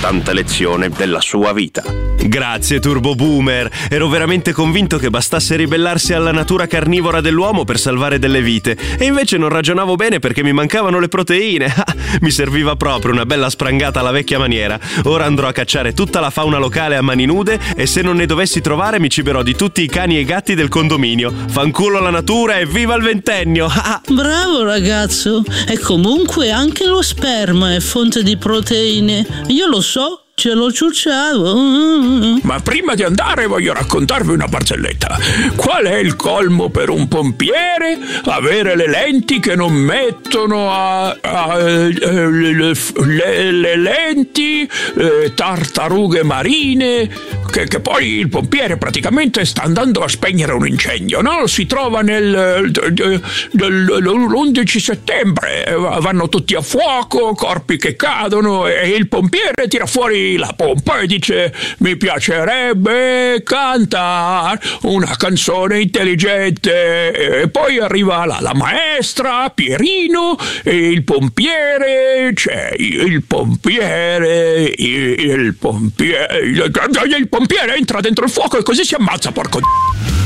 importante lezione della sua vita. Grazie, Turbo Boomer. Ero veramente convinto che bastasse ribellarsi alla natura carnivora dell'uomo per salvare delle vite, e invece non ragionavo bene perché mi mancavano le proteine. Mi serviva proprio una bella sprangata alla vecchia maniera. Ora andrò a cacciare tutta la fauna locale a mani nude, e se non ne dovessi trovare mi ciberò di tutti i cani e i gatti del condominio. Fanculo la natura e viva il ventennio! Bravo ragazzo. E comunque anche lo sperma è fonte di proteine. Io lo so, ce l'ho ciucciato. Ma prima di andare voglio raccontarvi una barzelletta. Qual è il colmo per un pompiere? Avere le lenti che non mettono le lenti, tartarughe marine, che poi il pompiere praticamente sta andando a spegnere un incendio, no? Si trova l'11 settembre, vanno tutti a fuoco, corpi che cadono, e il pompiere tira fuori la pompa e dice: mi piacerebbe cantare una canzone intelligente. E poi arriva la maestra, Pierino, e il pompiere entra dentro il fuoco e così si ammazza, porco